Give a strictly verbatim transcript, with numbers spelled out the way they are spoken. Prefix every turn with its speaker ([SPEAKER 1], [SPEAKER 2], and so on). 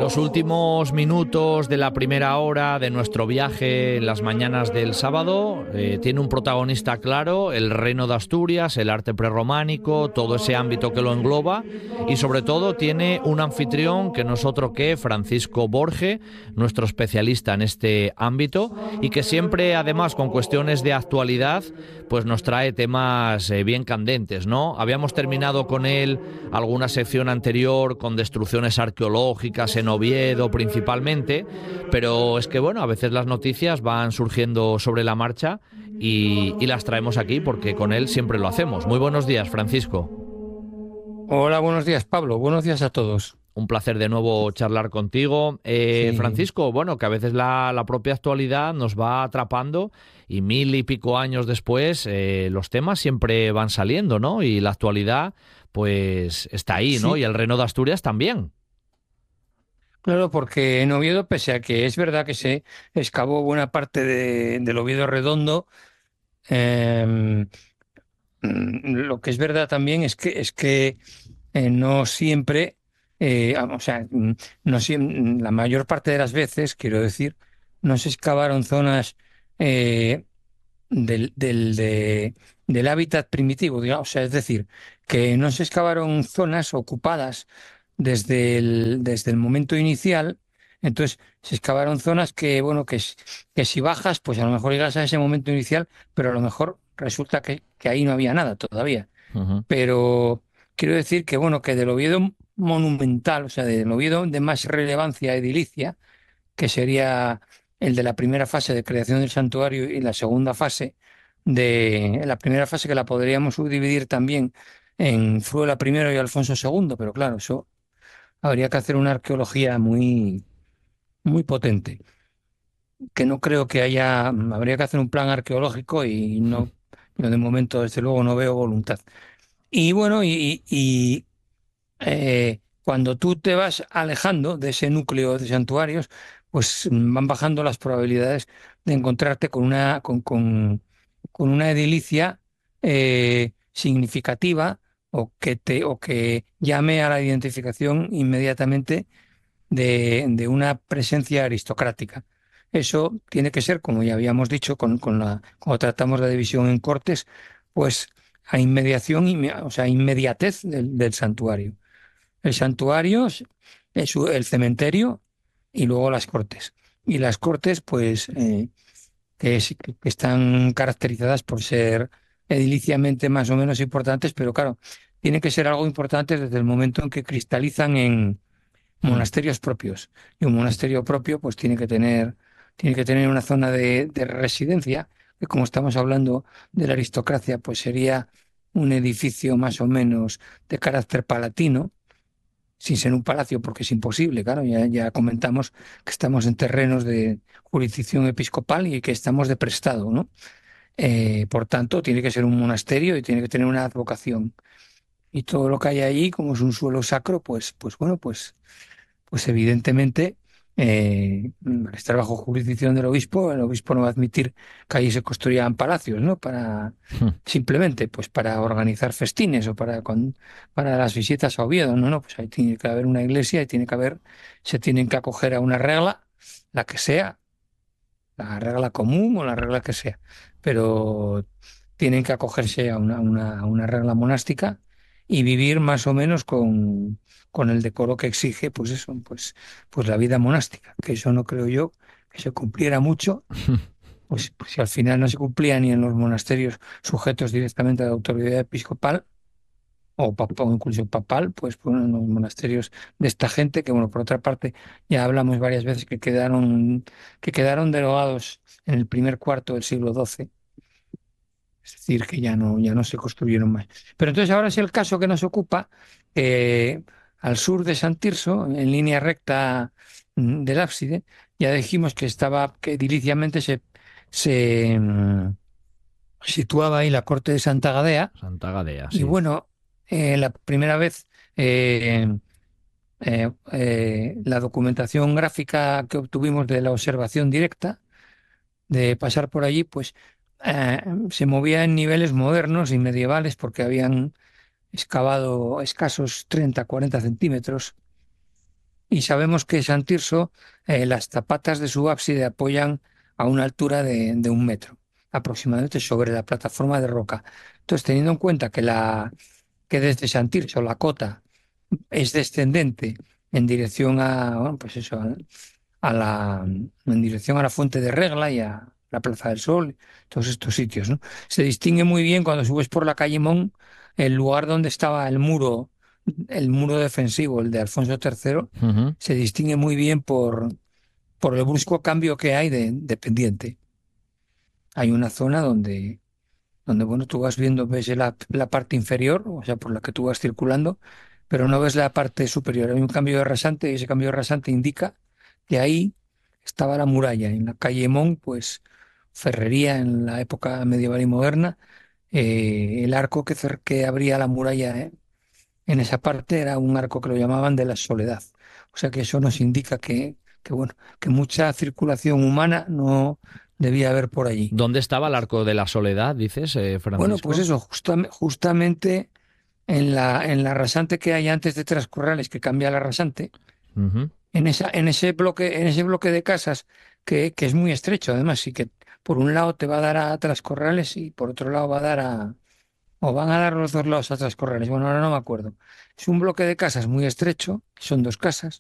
[SPEAKER 1] Los últimos minutos de la primera hora de nuestro viaje en las mañanas del sábado eh, tiene un protagonista claro, el Reino de Asturias, el arte prerrománico, todo ese ámbito que lo engloba, y sobre todo tiene un anfitrión que no es otro que Francisco Borge, nuestro especialista en este ámbito, y que siempre, además, con cuestiones de actualidad, pues nos trae temas eh, bien candentes, ¿no? Habíamos terminado con él alguna sección anterior con destrucciones arqueológicas en Oviedo principalmente, pero es que bueno, a veces las noticias van surgiendo sobre la marcha y, y las traemos aquí porque con él siempre lo hacemos. Muy buenos días, Francisco.
[SPEAKER 2] Hola, buenos días, Pablo. Buenos días a todos.
[SPEAKER 1] Un placer de nuevo charlar contigo. Eh,
[SPEAKER 2] Sí,
[SPEAKER 1] Francisco, bueno, que a veces la, la propia actualidad nos va atrapando y mil y pico años después eh, los temas siempre van saliendo, ¿no? Y la actualidad pues está ahí, ¿no?
[SPEAKER 2] sí,
[SPEAKER 1] Y el Reino de Asturias también.
[SPEAKER 2] claro, porque en Oviedo, pese a que es verdad que se excavó buena parte de- del Oviedo Redondo, em, mm, lo que es verdad también es que es que eh, no siempre, eh, ah, o sea, mm, no siem- la mayor parte de las veces, quiero decir, no se excavaron zonas eh, del, del, de- del hábitat primitivo, digamos, o sea, es decir, que no se excavaron zonas ocupadas desde el, desde el momento inicial. Entonces se excavaron zonas que, bueno, que, s- que si bajas, pues a lo mejor llegas a ese momento inicial, pero a lo mejor resulta que, que ahí no había nada todavía.
[SPEAKER 1] Ujú.
[SPEAKER 2] Pero quiero decir que, bueno, que del Oviedo monumental, o sea, del Oviedo de más relevancia edilicia, que sería el de la primera fase de creación del santuario y la segunda fase de la primera fase, que la podríamos subdividir también en Fruela primero y Alfonso segundo, pero claro, eso habría que hacer una arqueología muy, muy potente, que no creo que haya, habría que hacer un plan arqueológico y no, yo de momento desde luego no veo voluntad. Y bueno, y, y, eh, cuando tú te vas alejando de ese núcleo de santuarios, pues mm, van bajando las probabilidades de encontrarte con una, con, con- con una edilicia eh, significativa o que te, o que llame a la identificación inmediatamente de, de una presencia aristocrática. Eso tiene que ser, como ya habíamos dicho, con, con la, cuando tratamos la división en cortes, pues a inmediación, inme- o sea, inmediatez del del santuario. El santuario, es su- el cementerio y luego las cortes. Y las cortes, pues, eh, que, es- que están caracterizadas por ser ediliciamente más o menos importantes, pero claro, tiene que ser algo importante desde el momento en que cristalizan en monasterios propios. Y un monasterio propio, pues, tiene que tener, tiene que tener una zona de, de residencia, que como estamos hablando de la aristocracia, pues sería un edificio más o menos de carácter palatino sin ser un palacio, porque es imposible, claro, ya, ya comentamos que estamos en terrenos de jurisdicción episcopal y que estamos de prestado, ¿no? Eh, por tanto, tiene que ser un monasterio y tiene que tener una advocación. Y todo lo que hay ahí, como es un suelo sacro, pues, pues bueno, pues pues evidentemente, eh, al estar bajo jurisdicción del obispo, el obispo no va a admitir que allí se construyan palacios, ¿no? Para simplemente, pues para organizar festines o para, con- para las visitas a Oviedo, no, no, pues ahí tiene que haber una iglesia y tiene que haber, se tienen que acoger a una regla, la que sea, la regla común o la regla que sea, pero tienen que acogerse a una, a una, a una regla monástica y vivir más o menos con, con el decoro que exige, pues eso, pues, pues la vida monástica, que eso no creo yo que se cumpliera mucho, pues, pues si al final no se cumplía ni en los monasterios sujetos directamente a la autoridad episcopal o, papa- o incluso papal, pues, pues en los monasterios de esta gente, que bueno, por otra parte, ya hablamos varias veces que quedaron, que quedaron derogados en el primer cuarto del siglo doce, es decir, que ya no, ya no se construyeron más. Pero entonces ahora es el caso que nos ocupa, eh, al sur de San Tirso, en línea recta mm, del ábside, ya dijimos que estaba, que ediliciamente se, se mm, situaba ahí la corte de Santa Gadea,
[SPEAKER 1] Santa Gadea,
[SPEAKER 2] y
[SPEAKER 1] sí.
[SPEAKER 2] bueno, eh, la primera vez eh, eh, eh, la documentación gráfica que obtuvimos de la observación directa, de pasar por allí, pues eh, se movía en niveles modernos y medievales porque habían excavado escasos treinta cuarenta centímetros y sabemos que San Tirso, eh, las zapatas de su ábside apoyan a una altura de, de un metro, aproximadamente sobre la plataforma de roca. Entonces, teniendo en cuenta que, la, que desde San Tirso la cota es descendente en dirección a, bueno, pues eso, a, a la, en dirección a la Fuente de Regla y a la Plaza del Sol, todos estos sitios, ¿no? Se distingue muy bien cuando subes por la calle Mon el lugar donde estaba el muro, el muro defensivo, el de Alfonso tercero,
[SPEAKER 1] Ujú.
[SPEAKER 2] se distingue muy bien por, por el brusco cambio que hay de, de pendiente. Hay una zona donde donde bueno, tú vas viendo, ves la, la parte inferior, o sea, por la que tú vas circulando, pero no ves la parte superior. Hay un cambio de rasante y ese cambio de rasante indica que ahí estaba la muralla. En la calle Mon, pues ferrería en la época medieval y moderna, eh, el arco que, cer- que abría la muralla, eh, en esa parte era un arco que lo llamaban de la Soledad. O sea que eso nos indica que, que bueno, que mucha circulación humana no debía haber por allí.
[SPEAKER 1] ¿Dónde estaba el Arco de la Soledad, dices, eh,
[SPEAKER 2] Bueno, pues
[SPEAKER 1] Francisco?
[SPEAKER 2] eso, justam- justamente en la, en la rasante que hay antes de Trascorrales, que cambia la rasante,
[SPEAKER 1] Ujú.
[SPEAKER 2] en esa, en ese bloque, en ese bloque de casas que, que es muy estrecho, además, y que por un lado te va a dar a Trascorrales y por otro lado va a dar a, o van a dar los dos lados a Trascorrales. Bueno, ahora no me acuerdo. Es un bloque de casas muy estrecho, son dos casas,